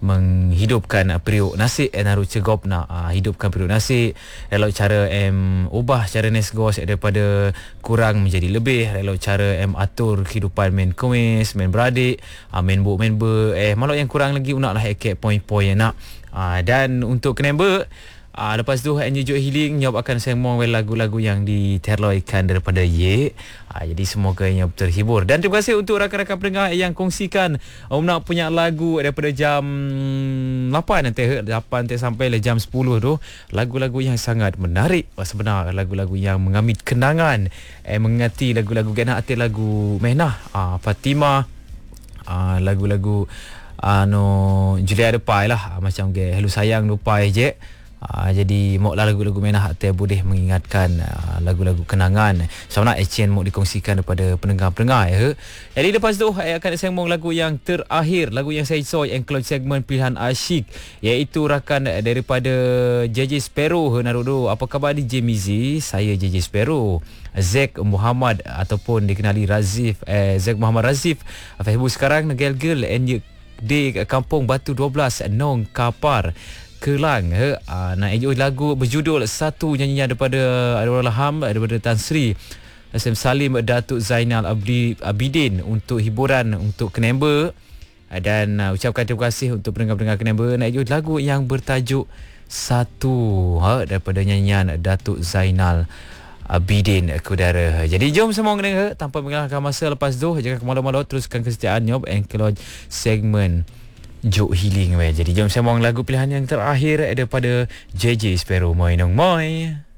menghidupkan periuk nasi naru cegop nak hidupkan periuk nasi. Relo cara ubah cara nesgos daripada kurang menjadi lebih. Relo cara atur kehidupan main kumis, main beradik, main buk main ber malok yang kurang lagi unaklah ekek poin-poin yang nak. Dan untuk kenembek lepas tu Enjoy Healing nyob akan semua lagu-lagu yang diterloikan daripada Ye. Jadi semoga yang terhibur. Dan terima kasih untuk rakan-rakan pendengar yang kongsikan nak punya lagu daripada jam 8 nanti sampai jam 10 tu. Lagu-lagu yang sangat menarik sebenar, lagu-lagu yang mengambil kenangan, mengingati lagu-lagu Gana Atil, lagu Mehnah, Fatimah, lagu-lagu Julia Depai lah, macam Hello Sayang Lupai je. Jadi moklah lagu-lagu Mehnah Atil boleh mengingatkan lagu-lagu kenangan. Sama nak Etienne mau dikongsikan daripada pendengar-pendengar ya. Jadi lepas tu akan sembang lagu yang terakhir, lagu yang saya soy include segmen pilihan asyik, iaitu rakan daripada JJ Sparrow. Narudo, apa khabar DJ Mizi? Saya JJ Sparrow. Zack Muhammad ataupun dikenali Razif, Zack Muhammad Razif Facebook sekarang Negel-gel di Kampung Batu 12 Nong Kapar Kelang. Nak enjoy lagu berjudul Satu, nyanyian daripada Allahyarham, daripada Tan Sri Hasim Salim, Datuk Zainal Abidin, untuk hiburan untuk Kenemba. Dan ucapkan terima kasih untuk pendengar-pendengar Kenemba. Nak enjoy lagu yang bertajuk Satu daripada nyanyian Datuk Zainal Abidin Kudara. Jadi jom semua mendengar tanpa mengalahkan masa. Lepas tu jangan ke malu-malu, teruskan kesetiaan nyob engkeloj segmen Joke Healing. Jadi jom sembang lagu pilihan yang terakhir daripada JJ Sparrow. Moi nong moi.